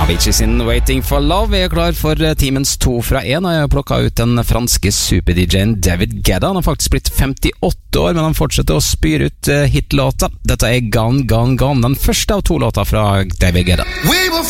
Avicii sin Waiting for Love er klar for timens 2 fra 1, og jeg har plukket ut den franske super-DJen David Guetta. Han har faktisk blitt 58 år, men han fortsetter å spyre ut hitlåta. Dette er Gone, Gone, Gone, den første av 2 låter fra David Guetta. We were